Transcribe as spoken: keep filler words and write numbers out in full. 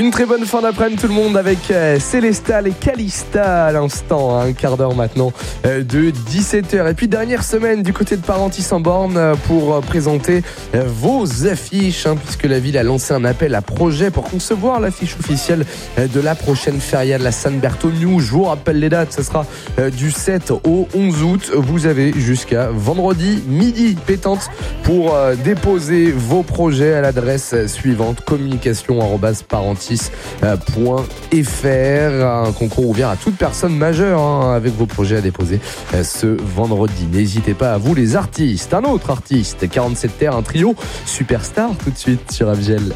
Une très bonne fin d'après-midi tout le monde avec euh, Célestal et Calista à l'instant, hein, un quart d'heure maintenant euh, de dix-sept heures. Et puis dernière semaine du côté de Parentis en Borne euh, pour euh, présenter euh, vos affiches, hein, puisque la ville a lancé un appel à projet pour concevoir l'affiche officielle euh, de la prochaine feria de la San Bertognu. Je vous rappelle les dates, ce sera euh, du sept au onze août. Vous avez jusqu'à vendredi midi pétante pour euh, déposer vos projets à l'adresse suivante communication arobase parentis point f r. Un concours ouvert à toute personne majeure, hein, avec vos projets à déposer euh, ce vendredi. N'hésitez pas à vous les artistes. Un autre artiste, quarante-sept terres, un trio superstar tout de suite sur Abgel.